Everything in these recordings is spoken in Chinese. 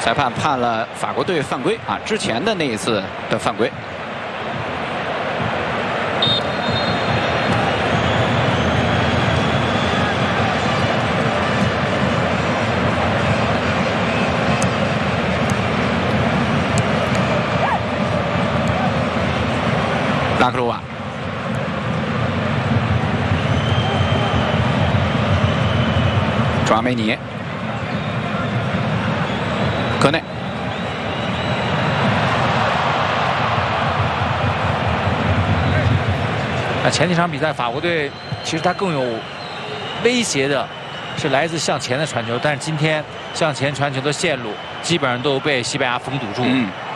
裁判判了法国队犯规啊，之前的那一次的犯规。拉克鲁瓦。 抓梅尼，科内， 前几场比赛法国队其实他更有威胁的是来自向前的传球，但是今天向前传球的线路基本上都被西班牙封堵住。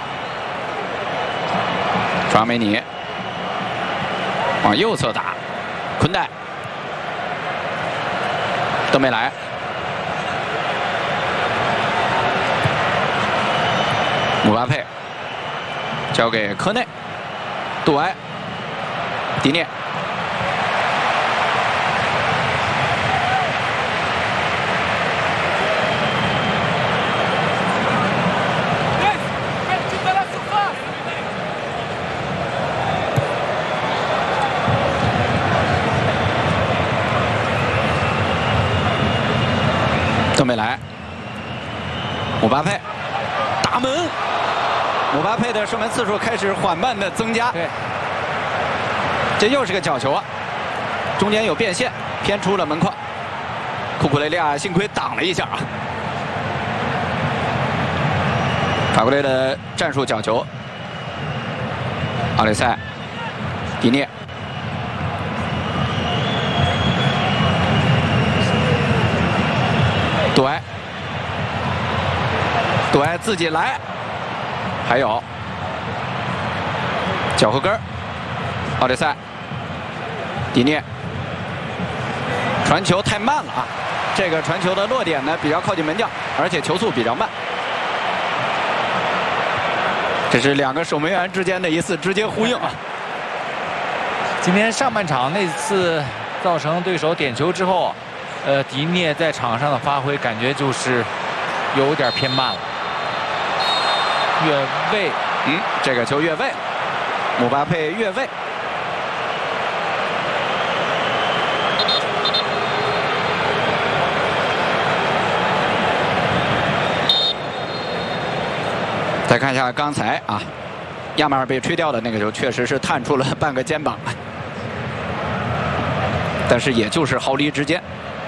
抓梅尼，往右侧打，昆代，登贝莱。 姆巴佩交给科内，杜埃，迪涅，登贝莱，姆巴佩，打门。 姆巴佩的射门次数开始缓慢的增加， 对， 这又是个角球啊，中间有变线，偏出了门框。库库雷利亚幸亏挡了一下啊。法国队的战术角球，奥雷塞，迪涅，杜埃，杜埃自己来。 还有脚后跟儿，奥德赛，迪涅，传球太慢了啊！这个传球的落点呢比较靠近门将，而且球速比较慢。这是两个守门员之间的一次直接呼应啊！ 今天上半场那次造成对手点球之后，迪涅在场上的发挥感觉就是有点偏慢了。 越位， 这个球越位，姆巴佩越位。再看一下刚才啊，亚马尔被吹掉的那个球，确实是探出了半个肩膀，但是也就是毫厘之间。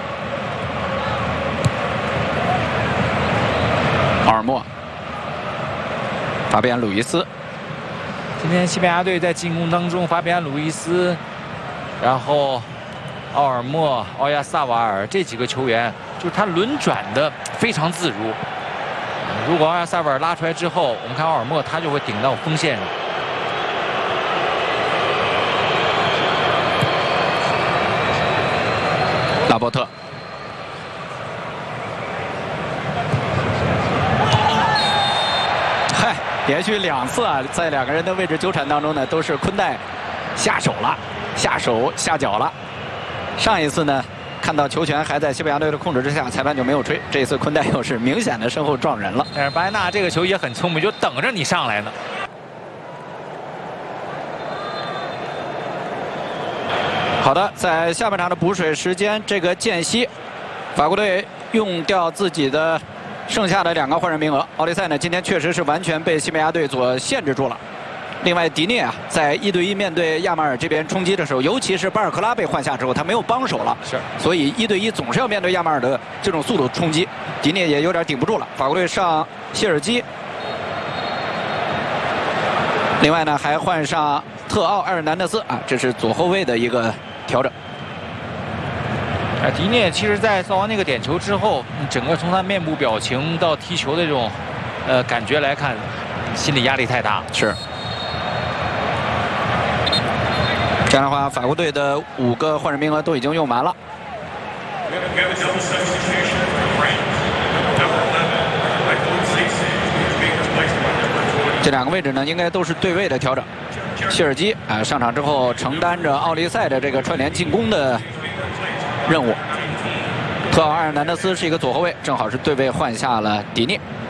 奥尔莫。 法比安·鲁伊斯， 今天西班牙队在进攻当中，法比安·鲁伊斯，然后奥尔莫、奥亚萨瓦尔这几个球员，就是他轮转的非常自如。如果奥亚萨瓦尔拉出来之后，我们看奥尔莫他就会顶到锋线上。 拉波特。 连续2次啊，在两个人的位置纠缠当中呢，都是昆代下手了，下手下脚了。上一次呢，看到球权还在西班牙队的控制之下，裁判就没有吹。这一次昆代又是明显的身后撞人了。 但是巴耶纳这个球也很聪明，就等着你上来呢。 好的，在下半场的补水时间，这个间隙，法国队用掉自己的。 剩下的2个换人名额，奥利塞呢今天确实是完全被西班牙队所限制住了。另外，迪涅啊，在1对1面对亚马尔这边冲击的时候，尤其是巴尔克拉被换下之后，他没有帮手了，所以1对1总是要面对亚马尔的这种速度冲击，迪涅也有点顶不住了。法国队上谢尔基，另外呢还换上特奥·埃尔南德斯啊，这是左后卫的一个调整。 迪涅其实，在造完那个点球之后，整个从他面部表情到踢球的这种，感觉来看，心理压力太大。 是。这样的话，法国队的5个换人名额都已经用完了。这2个位置呢，应该都是对位的调整。谢尔基啊，上场之后承担着奥利塞的这个串联进攻的。 任务，特奥·埃尔南德斯是一个左后卫，正好是对位换下了迪涅。